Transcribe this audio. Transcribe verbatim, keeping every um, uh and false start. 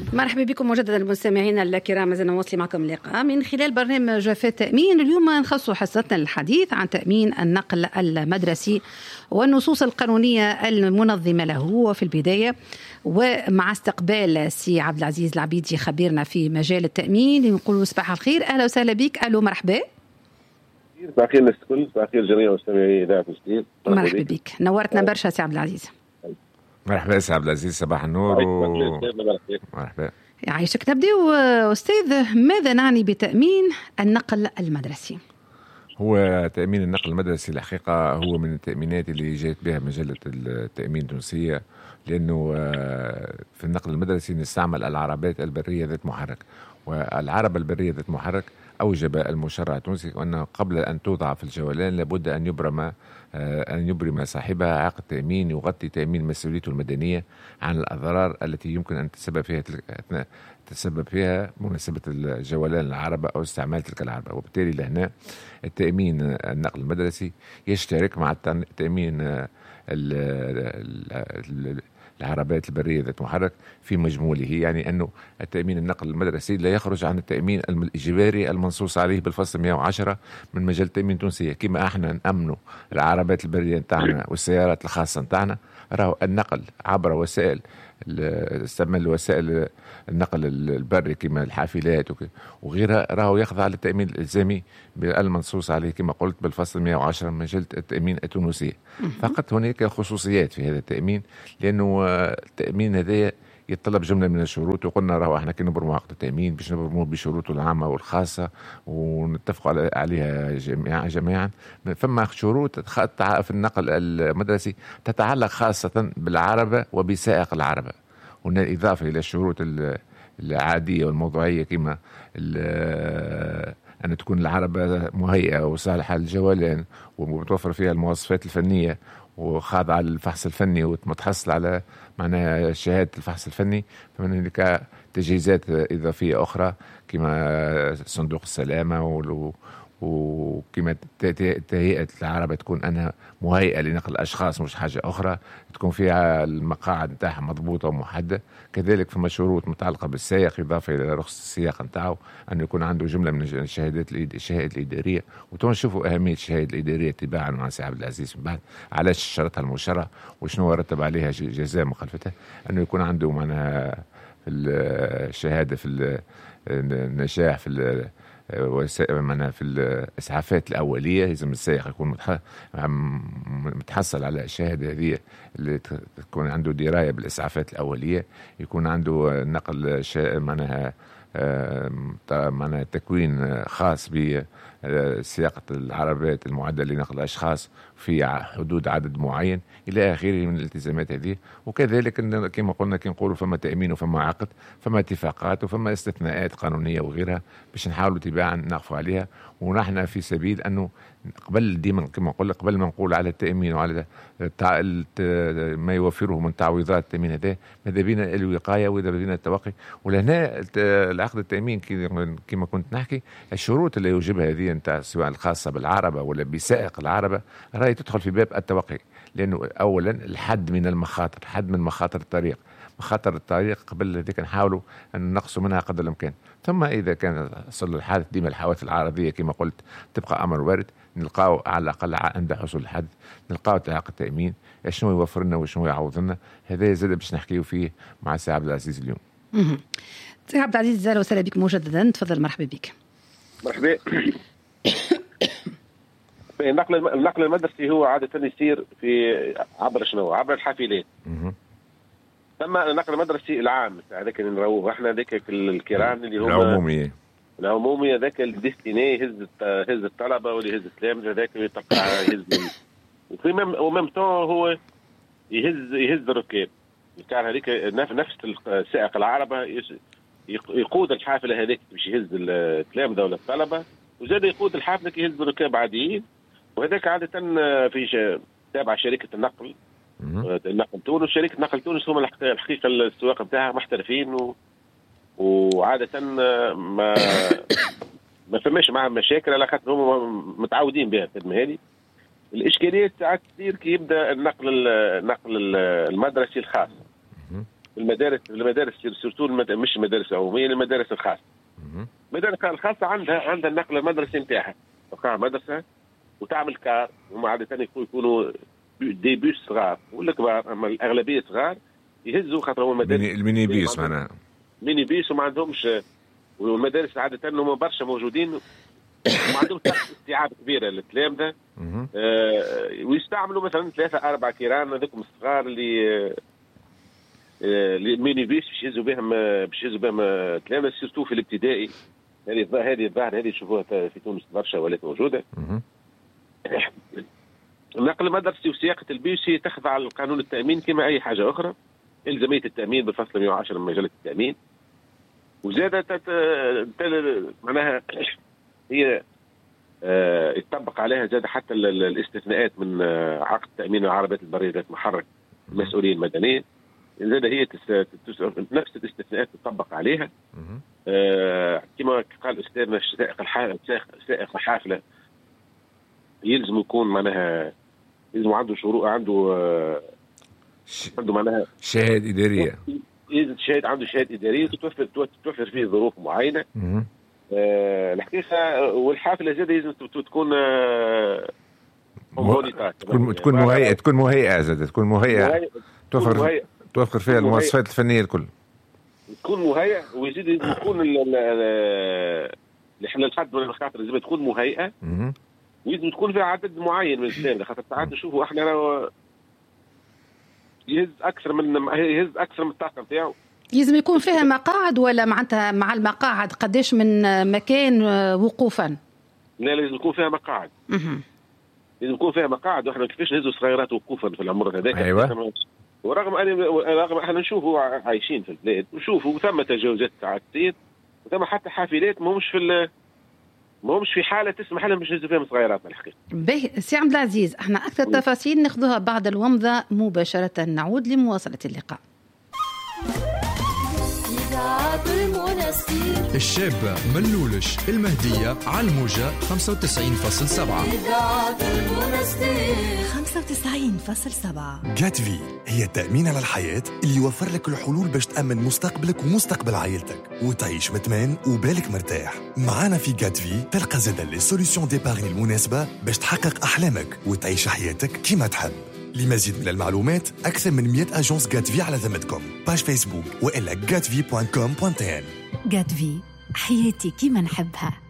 مرحبا بكم مجددا مستمعينا الكرام، ما زلنا نواصل معكم اللقاء من خلال برنامج في التأمين. اليوم نخصص حصتنا الحديث عن تأمين النقل المدرسي والنصوص القانونية المنظمة له. وفي البداية ومع استقبال سي عبد العزيز العبيدي خبيرنا في مجال التأمين، نقول صباح الخير، أهلا وسهلا بك. ألو مرحبا. صباح الخير الناس الكل، صباح الخير جميع مستمعي إذاعة جديد. مرحبا بك، نورتنا برشا سي عبد العزيز. مرحبا سي عبد العزيز، صباح النور. و... مرحبا، يعيشك. نبدأ أستاذ، ماذا نعني بتأمين النقل المدرسي؟ هو تأمين النقل المدرسي الحقيقة هو من التأمينات اللي جاءت بها مجلة التأمين التونسية، لأنه في النقل المدرسي نستعمل العربات البرية ذات محرك، والعربة البرية ذات محرك أوجب المشرع التونسي أنه قبل أن توضع في الجولان لابد أن يبرم أن يبرم صاحبها عقد تأمين يغطي تأمين مسؤوليته المدنية عن الأضرار التي يمكن أن تسبب فيها تسبب فيها مناسبة الجولان العربة أو استعمال تلك العربة. وبالتالي لهنا التأمين النقل المدرسي يشترك مع تأمين العربات البرية ذات محرك في مجموله، يعني أنه التأمين النقل المدرسي لا يخرج عن التأمين الإجباري المنصوص عليه بالفصل مئة وعشرة من مجلة التأمين التونسية. كما احنا نأمنوا العربات البرية نتاعنا والسيارات الخاصة نتاعنا، راهو النقل عبر وسائل استعمال وسائل النقل البري كما الحافلات وغيرها راهو يخضع للتأمين الإلزامي بالمنصوص عليه كما قلت بالفصل مئة وعشرة من مجلة التأمين التونسية. فقط هناك خصوصيات في هذا التأمين، لأنه التأمين هذا يتطلب جملة من الشروط، وقلنا راهو احنا كي نبرموا عقد التأمين باش نبرموا بشروطه العامة والخاصة ونتفقوا عليها جميعا جميعا. فما شروط في النقل المدرسي تتعلق خاصة بالعربة وبسائق العربة، هنا إضافة إلى الشروط العادية والموضوعية كما أن تكون العربة مهيئة وصالحة للجولان ومتوفر فيها المواصفات الفنية وخاضعة للفحص الفني ومتحصل على معناها شهادة الفحص الفني. فمن هناك تجهيزات إضافية أخرى كما صندوق السلامة و وكما تهيئة العربة تكون أنها مهيئة لنقل الأشخاص مش حاجة أخرى، تكون فيها المقاعد نتاعها مضبوطة ومحددة. كذلك فما شروط متعلقة بالسائق إضافة إلى رخصة السياقة نتاعو أن يكون عنده جملة من الشهادات الشهادة الإدارية. وتنشوفوا أهمية الشهادة الإدارية تباعا مع سي عبد العزيز من بعد علاش شرطها المشرع وشنو رتب عليها جزاء مخالفتها، أنه يكون عنده معناها في الشهادة في النجاح في معنا في الإسعافات الأولية، لازم السائق يكون متحصل على الشهادة هذه اللي تكون عنده دراية بالإسعافات الأولية، يكون عنده نقل معناها معناها تكوين خاص بسياقة العربات المعدة لنقل الأشخاص في حدود عدد معين إلى آخره من الالتزامات هذه. وكذلك كما قلنا كي نقولوا فما تأمين وفما عقد، فما اتفاقات وفما استثناءات قانونية وغيرها باش نحاولوا تباعا نقفوا عليها. ونحن في سبيل أنه قبل ديما كما نقول قبل ما نقول على التأمين وعلى ما يوفره من تعويضات التأمين هذا، ماذا بينا الوقاية وإذا بينا التوقي. ولهنا العقد التأمين كما كنت نحكي الشروط اللي يوجبها هذه انت سواء الخاصة بالعربة ولا بسائق العربة راهي تدخل في باب التوقي، لأنه أولا الحد من المخاطر، حد من مخاطر الطريق، مخاطر الطريق قبل ذلك نحاولوا أن نقصوا منها قدر الإمكان. ثم إذا كان صل الحادث ديما الحوادث العرضية كما قلت تبقى أمر وارد، نلقاو على الأقل عند حصول الحادث نلقاو تعاقد التأمين شنو يوفر لنا وشنو يعوض لنا. هذا زاد باش نحكيو فيه مع سي عبد العزيز اليوم. سي عبد العزيز اهلا وسهلا بك مجددا، تفضل. مرحبا بك. مرحبا. النقل النقل المدرسي هو عادة يصير في عبر شنو؟ عبر الحافلات. ثم النقل المدرسي العام هذاك اللي نروه احنا ذاك الكيران اللي هو العمومي العمومي هذاك الديستيني يهز يهز الطلبة واللي يهز التلامذة هذاك يتقع يهز وفي مم ومم طون هو يهز يهز الركاب. كان هذيك نفس السائق العربة يقود الحافلة هذيك باش يهز التلامذة ولا الطلبة، وزاد يقود الحافلة يهز الركاب عاديين. وهذاك عادة في تابع شركة النقل النقل تونس. شركة نقل تونس هم الحقيقة السواق نتاعها محترفين و... وعادة ما ما فماش معهم مشاكل على خاطر هم متعودين بها الخدمة هذه. الإشكالية ساعات تصير كي يبدأ النقل النقل المدرسي الخاص المدارس المدارس سورتو مش المدارس العموميه، المدارس الخاصه. المدارس الخاصه عندها عندها النقل المدرسي نتاعها، تلقاها مدرسه وتعمل كار، وما عاده يكونوا دي بيس صغار ولا كبار، اما الاغلبيه صغار يهزوا خاطر هو المدارس الميني بيس معناها ميني بيس وما عندهمش، والمدارس عاده انهم برشا موجودين وما عندهمش استيعاب كبيره للتلامذه. آه ويستعملوا مثلا ثلاثه اربع كيران هذوكم الصغار اللي الميني بيس باش يهزوا بهم باش يهزوا بهم تلامذه سيرتو في الابتدائي. هذه هذه الظاهر هذه تشوفوها في تونس برشا ولات موجوده. النقل المدرسي وسياقه البيسي تخضع للقانون التامين كما اي حاجه اخرى، الزاميه التامين بالفصل مئة وعشرة من مجله التامين. وزادت معناها هي آه يطبق عليها زاد حتى الاستثناءات من آه عقد تامين العربات البريه ذات محرك المسؤولين المدنيين، زاد هي نفس الاستثناءات تطبق عليها. آه كما قال استاذنا سائق سائق الحافله يلزم يكون معناها يلزم عنده شروط، عنده آه عنده معناها شهاده اداريه، يلزم شهاده عنده شهاده اداريه تتوفر توفر فيه ظروف معينه. آه الحقيقه والحافله زاد لازم تكون آه مو... تكون تكون مهيئه تكون مهيئه زاد تكون مهيئه توفر توفر فيها المواصفات الفنيه الكل، تكون مهيئه. ويزيد يكون اللي احنا لحد من الخاطر لازم تكون مهيئه، ويزيد تكون فيها عدد معين من الكلام، خاطر ساعات نشوفوا احنا يهز اكثر من يهز اكثر من الطاقه نتاعو. لازم يكون فيها مقاعد ولا معناتها مع المقاعد قداش من مكان وقوفا؟ لا لازم يكون فيها مقاعد. لازم يكون فيها مقاعد. واحنا كيفاش نهزوا صغيرات وقوفا في العمر هذاك؟ ايوه. ورغم ان رغم احنا نشوفوا عايشين في البلاد ونشوفوا ثم تجاوزات ساعات تصير وثم حتى حافلات ما همش في ما همش في حاله تسمح لهم باش يهزوا فيهم صغيرات الحقيقه. باهي سي عبد العزيز، احنا اكثر تفاصيل ناخذوها بعد الومضه مباشره. نعود لمواصله اللقاء. الشابة ملولش المهدية على الموجة خمسة وتسعين فاصلة سبعة خمسة وتسعين فاصلة سبعة. جات في هي التأمين على الحياة اللي يوفر لك الحلول باش تأمن مستقبلك ومستقبل عائلتك وتعيش مطمئن وبالك مرتاح. معانا في جات في تلقى زادا لي سوليسيون ديبارني المناسبة باش تحقق أحلامك وتعيش حياتك كما تحب. لمزيد من المعلومات أكثر من مئة أجنس جات في على ذمتكم، باج فيسبوك وإلا جات في دوت كوم دوت تي إن. جات في حياتي كما نحبها.